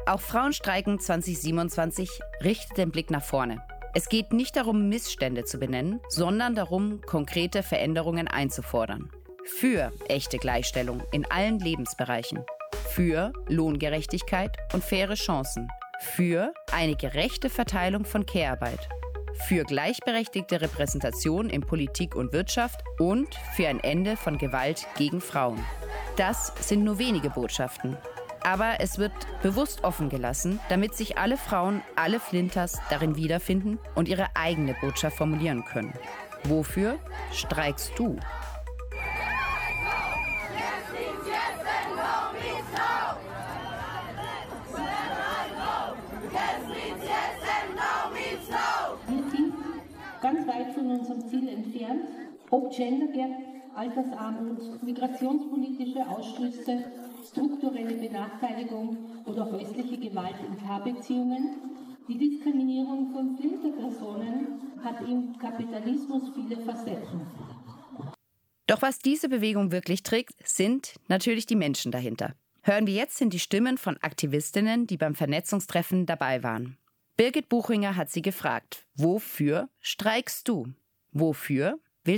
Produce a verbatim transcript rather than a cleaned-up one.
Auch Frauenstreiken zwanzig siebenundzwanzig richtet den Blick nach vorne. Es geht nicht darum, Missstände zu benennen, sondern darum, konkrete Veränderungen einzufordern. Für echte Gleichstellung in allen Lebensbereichen. Für Lohngerechtigkeit und faire Chancen. Für eine gerechte Verteilung von Care-Arbeit. Für gleichberechtigte Repräsentation in Politik und Wirtschaft und für ein Ende von Gewalt gegen Frauen. Das sind nur wenige Botschaften. Aber es wird bewusst offen gelassen, damit sich alle Frauen, alle Flinters darin wiederfinden und ihre eigene Botschaft formulieren können. Wofür streikst du? Wir sind ganz weit von unserem Ziel entfernt, ob Gender Gap, Altersarmut, migrationspolitische Ausschlüsse, strukturelle Benachteiligung oder häusliche Gewalt in Paarbeziehungen. Die Diskriminierung von Flinterpersonen hat im Kapitalismus viele Facetten. Doch was diese Bewegung wirklich trägt, sind natürlich die Menschen dahinter. Hören wir jetzt in die Stimmen von Aktivistinnen, die beim Vernetzungstreffen dabei waren. Birgit Buchinger hat sie gefragt: Wofür streikst du? Wofür